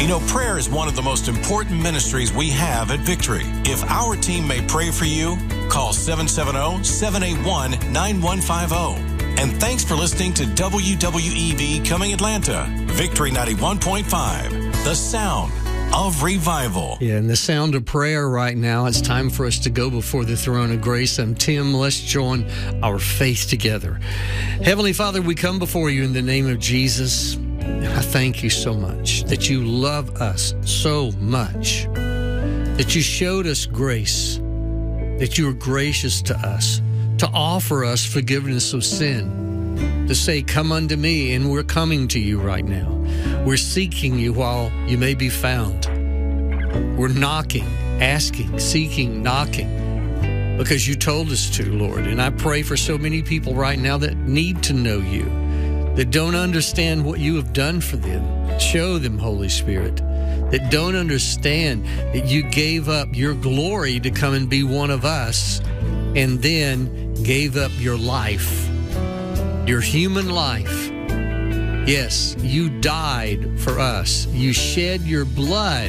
know, prayer is one of the most important ministries we have at Victory. If our team may pray for you, call 770-781-9150. And thanks for listening to WWEV Coming Atlanta, Victory 91.5, the sound of revival. Yeah, and the sound of prayer right now. It's time for us to go before the throne of grace. I'm Tim. Let's join our faith together. Heavenly Father, we come before you in the name of Jesus. I thank you so much that you love us so much, that you showed us grace, that you are gracious to us, to offer us forgiveness of sin, to say, come unto me, and we're coming to you right now. We're seeking you while you may be found. We're knocking, asking, seeking, knocking, because you told us to, Lord. And I pray for so many people right now that need to know you, that don't understand what you have done for them. Show them, Holy Spirit, that don't understand that you gave up your glory to come and be one of us, and then gave up your life, your human life. Yes, you died for us. You shed your blood